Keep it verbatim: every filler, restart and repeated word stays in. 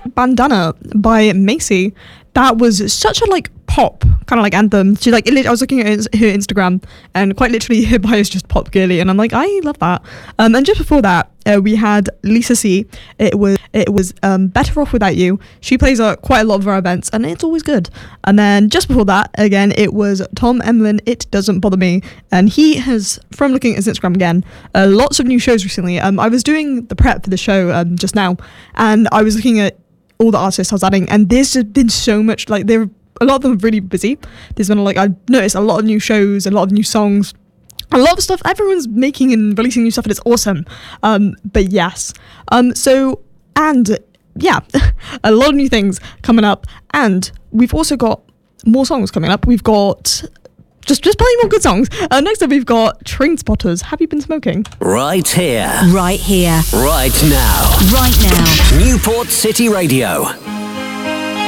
Bandana by Macy. That was such a like pop kind of like anthem. She like it, I was looking at her Instagram and quite literally her bio is just pop girly, and I'm like, I love that. Um, and just before that, uh, we had Lisa C. It was it was um, Better Off Without You. She plays at quite a lot of our events, and it's always good. And then just before that, again, it was Tom Emlyn. It Doesn't Bother Me, and he has, from looking at his Instagram again, uh, lots of new shows recently. Um, I was doing the prep for the show um, just now, and I was looking at all the artists I was adding, and there's just been so much, like, there a lot of them are really busy. There's been, like, I've noticed a lot of new shows, a lot of new songs, a lot of stuff. Everyone's making and releasing new stuff, and it's awesome. Um, but yes. Um, so, and, yeah, a lot of new things coming up, and we've also got more songs coming up. We've got... Just just plenty more good songs. Uh, next up, we've got Train Spotters. Have you been smoking? Right here. Right here. Right now. Right now. Newport City Radio.